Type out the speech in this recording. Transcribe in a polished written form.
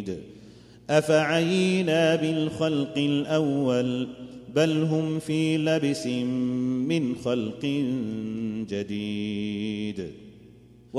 أفعينا بالخلق الأول بل هم في لبس من خلق جديد.